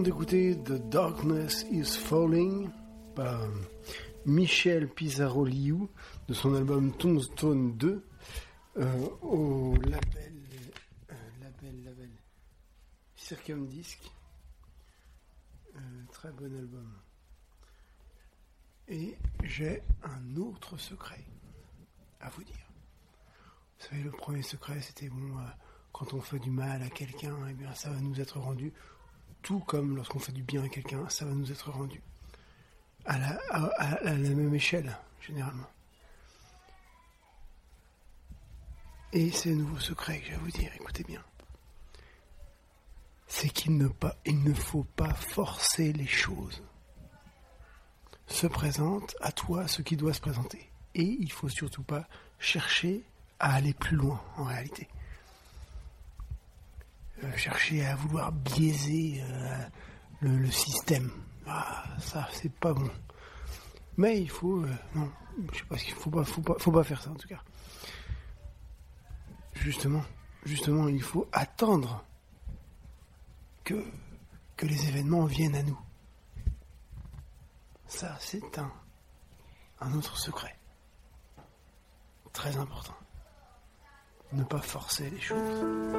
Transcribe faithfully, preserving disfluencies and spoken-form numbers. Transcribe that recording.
D'écouter The Darkness is Falling par Michel Pizarro-Liu de son album Tombstone deux euh, au label, euh, label, label Circumdisc. Euh, très bon album. Et j'ai un autre secret à vous dire. Vous savez, le premier secret, c'était bon, euh, quand on fait du mal à quelqu'un, eh bien, ça va nous être rendu. Tout comme lorsqu'on fait du bien à quelqu'un, ça va nous être rendu à la, à, à, à la même échelle, généralement. Et c'est un nouveau secret que je vais vous dire, écoutez bien. C'est qu'il ne, pas, il ne faut pas forcer les choses. Se présente à toi ce qui doit se présenter. Et il ne faut surtout pas chercher à aller plus loin, en réalité. Euh, chercher à vouloir biaiser euh, le, le système. Ah, ça, c'est pas bon. Mais il faut... Euh, non, je sais pas ce qu'il faut pas, faut pas, faut pas faire ça, en tout cas. Justement, justement, il faut attendre que, que les événements viennent à nous. Ça, c'est un, un autre secret. Très important. Ne pas forcer les choses.